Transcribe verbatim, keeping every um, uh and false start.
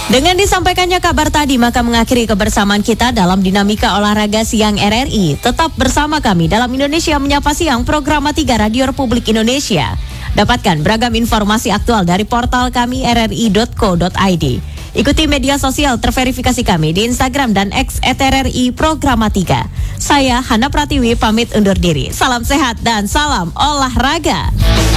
Dengan disampaikannya kabar tadi, maka mengakhiri kebersamaan kita dalam Dinamika Olahraga Siang R R I. Tetap bersama kami dalam Indonesia Menyapa Siang, program tiga Radio Republik Indonesia. Dapatkan beragam informasi aktual dari portal kami r r i dot co dot i d. Ikuti media sosial terverifikasi kami di Instagram dan X at R R I Programatika. Saya Hana Pratiwi pamit undur diri. Salam sehat dan salam olahraga.